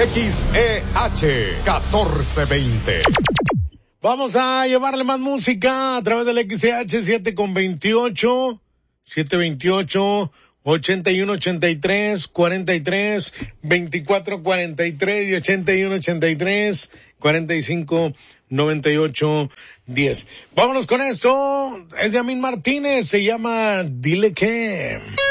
XEH 1420. Vamos a llevarle más música a través del XEH 728, 728, 81 83 43 24 43 y 81 83 45 98 10. Vámonos con esto. Es de Amin Martínez. Se llama Dile que.